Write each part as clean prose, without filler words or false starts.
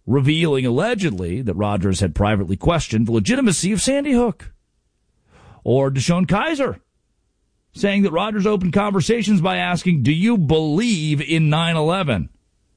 revealing allegedly that Rodgers had privately questioned the legitimacy of Sandy Hook. Or DeShone Kizer saying that Rodgers opened conversations by asking, do you believe in 9/11?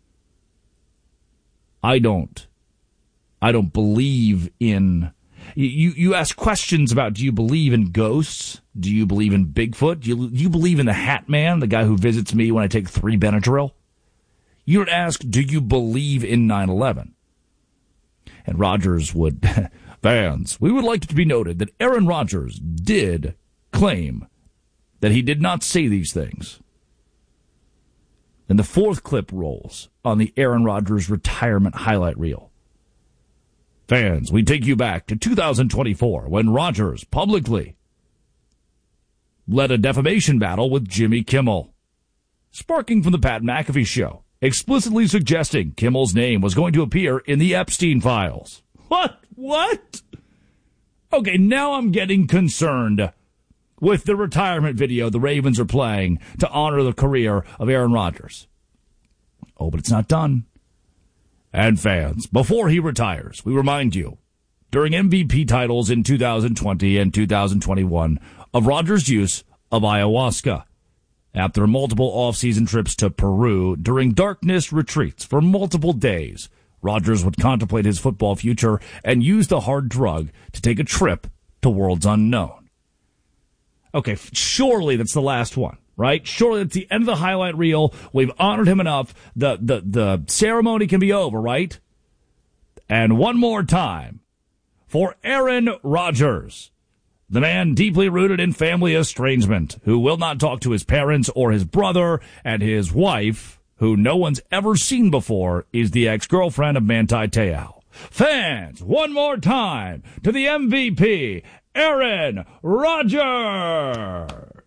I don't believe in... You ask questions about, do you believe in ghosts? Do you believe in Bigfoot? Do you believe in the Hat Man, the guy who visits me when I take 3 Benadryl? You would ask, do you believe in 9/11? And Rodgers would, fans, we would like it to be noted that Aaron Rodgers did claim that he did not say these things. And the 4th clip rolls on the Aaron Rodgers retirement highlight reel. Fans, we take you back to 2024 when Rodgers publicly led a defamation battle with Jimmy Kimmel, sparking from the Pat McAfee show, explicitly suggesting Kimmel's name was going to appear in the Epstein files. What? Okay, now I'm getting concerned with the retirement video the Ravens are playing to honor the career of Aaron Rodgers. Oh, but it's not done. And fans, before he retires, we remind you, during MVP titles in 2020 and 2021, of Rodgers' use of ayahuasca. After multiple off-season trips to Peru, during darkness retreats for multiple days, Rodgers would contemplate his football future and use the hard drug to take a trip to worlds unknown. Okay, surely that's the last one, right? Surely that's the end of the highlight reel. We've honored him enough. The ceremony can be over, right? And one more time for Aaron Rodgers, the man deeply rooted in family estrangement, who will not talk to his parents or his brother, and his wife, who no one's ever seen before, is the ex-girlfriend of Manti Te'o. Fans, one more time to the MVP, Aaron Rodgers.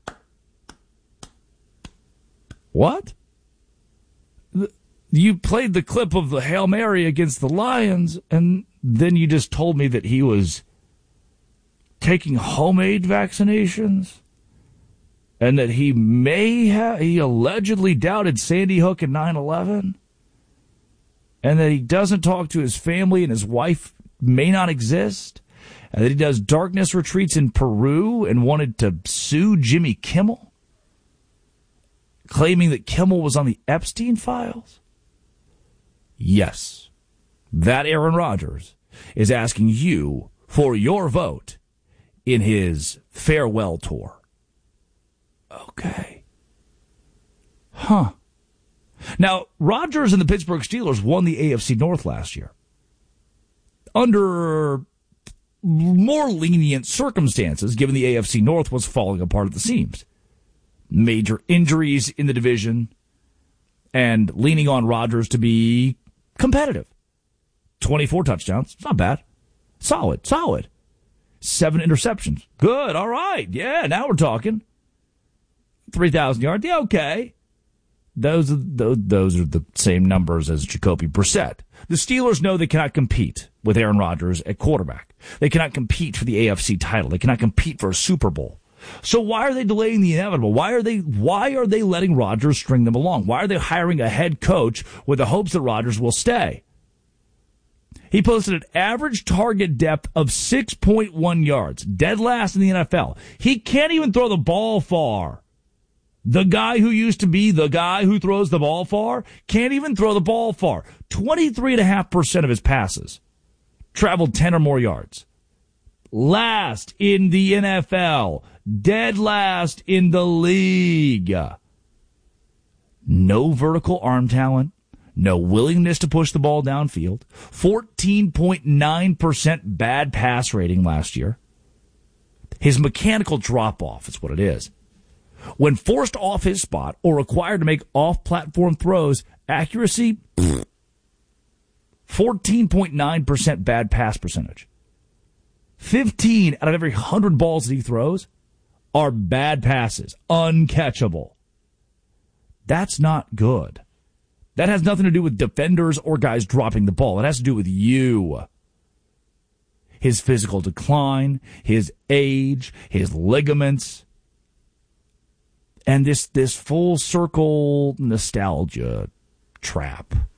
What? You played the clip of the Hail Mary against the Lions, and then you just told me that he was taking homemade vaccinations, and that he allegedly doubted Sandy Hook and 9/11, and that he doesn't talk to his family and his wife may not exist, and that he does darkness retreats in Peru and wanted to sue Jimmy Kimmel, claiming that Kimmel was on the Epstein files? Yes, that Aaron Rodgers is asking you for your vote in his farewell tour. Okay. Huh. Now, Rodgers and the Pittsburgh Steelers won the AFC North last year under more lenient circumstances, given the AFC North was falling apart at the seams. Major injuries in the division and leaning on Rodgers to be competitive. 24 touchdowns. It's not bad. Solid. 7 interceptions. Good. All right. Yeah, now we're talking. 3,000 yards. Yeah, okay. Those are the same numbers as Jacoby Brissett. The Steelers know they cannot compete with Aaron Rodgers at quarterback. They cannot compete for the AFC title. They cannot compete for a Super Bowl. So why are they delaying the inevitable? Why are they letting Rodgers string them along? Why are they hiring a head coach with the hopes that Rodgers will stay? He posted an average target depth of 6.1 yards, dead last in the NFL. He can't even throw the ball far. The guy who used to be the guy who throws the ball far can't even throw the ball far. 23.5% of his passes traveled 10 or more yards. Last in the NFL. Dead last in the league. No vertical arm talent. No willingness to push the ball downfield. 14.9% bad pass rating last year. His mechanical drop-off is what it is. When forced off his spot or required to make off-platform throws, accuracy, 14.9% bad pass percentage. 15 out of every 100 balls that he throws are bad passes, uncatchable. That's not good. That has nothing to do with defenders or guys dropping the ball. It has to do with you. His physical decline, his age, his ligaments, and this full circle nostalgia trap.